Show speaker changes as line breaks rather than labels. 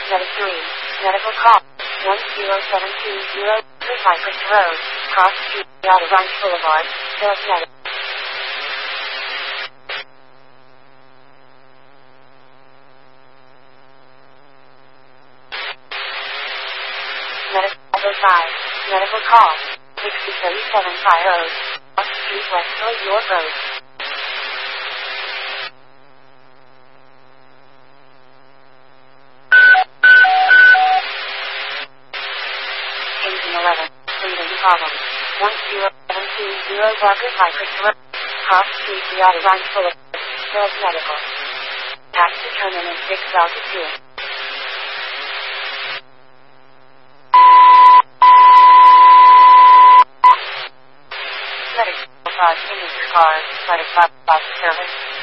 Medicine. Medical call. 10720 Cypress Road. Cross Street, Outer Ranch Boulevard. Phillips Medical. Medical 5. Medical call. 603750. Cross Street, Westville, York Road. Engine 11. Breathing problem. 10720 Barker Cypress Road. Cross Street, Outer Ranch Boulevard. Phillips Medical. Taxi terminal 6 altitude. Medical 5 in your car. Medical 5 service.